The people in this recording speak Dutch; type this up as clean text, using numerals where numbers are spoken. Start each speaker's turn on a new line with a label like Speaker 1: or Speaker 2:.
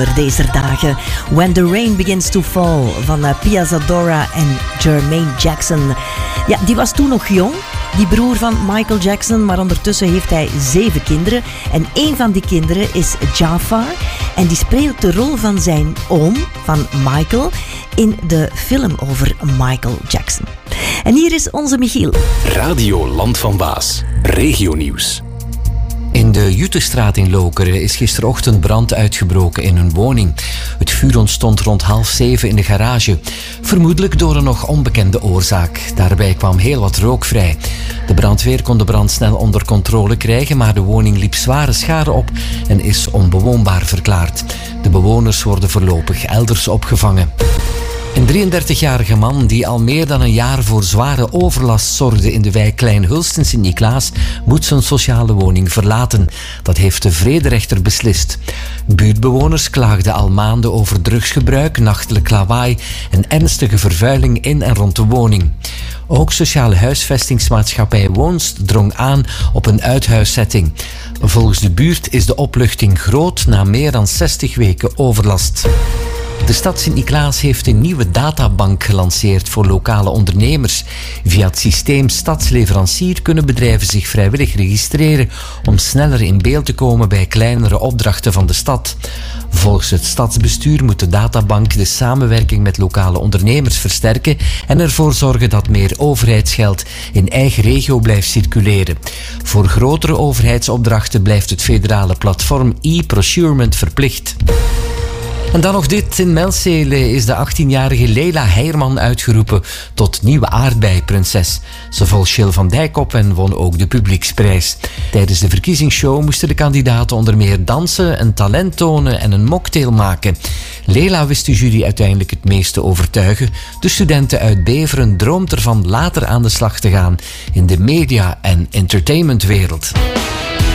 Speaker 1: Deze dagen. When the Rain Begins to Fall van Pia Zadora en Jermaine Jackson. Ja, die was toen nog jong, die broer van Michael Jackson, maar ondertussen heeft hij 7 kinderen. En één van die kinderen is Jafar. En die speelt de rol van zijn oom, van Michael, in de film over Michael Jackson. En hier is onze Michiel.
Speaker 2: Radio Land van Waas, regionieuws.
Speaker 3: In de Juttestraat in Lokeren is gisterochtend brand uitgebroken in een woning. Het vuur ontstond rond 6:30 in de garage. Vermoedelijk door een nog onbekende oorzaak. Daarbij kwam heel wat rook vrij. De brandweer kon de brand snel onder controle krijgen, maar de woning liep zware schade op en is onbewoonbaar verklaard. De bewoners worden voorlopig elders opgevangen. Een 33-jarige man die al meer dan een jaar voor zware overlast zorgde in de wijk Klein Hulst in Sint-Niklaas moet zijn sociale woning verlaten. Dat heeft de vrederechter beslist. Buurtbewoners klaagden al maanden over drugsgebruik, nachtelijk lawaai en ernstige vervuiling in en rond de woning. Ook sociale huisvestingsmaatschappij Woonst drong aan op een uithuiszetting. Volgens de buurt is de opluchting groot na meer dan 60 weken overlast. De stad Sint-Niklaas heeft een nieuwe databank gelanceerd voor lokale ondernemers. Via het systeem Stadsleverancier kunnen bedrijven zich vrijwillig registreren om sneller in beeld te komen bij kleinere opdrachten van de stad. Volgens het stadsbestuur moet de databank de samenwerking met lokale ondernemers versterken en ervoor zorgen dat meer overheidsgeld in eigen regio blijft circuleren. Voor grotere overheidsopdrachten blijft het federale platform e-procurement verplicht. En dan nog dit. In Melzele is de 18-jarige Leila Heierman uitgeroepen tot nieuwe aardbeiprinses. Ze volgt Jill van Dijk op en won ook de publieksprijs. Tijdens de verkiezingsshow moesten de kandidaten onder meer dansen, een talent tonen en een mocktail maken. Leila wist de jury uiteindelijk het meest te overtuigen. De studenten uit Beveren droomt ervan later aan de slag te gaan in de media- en entertainmentwereld.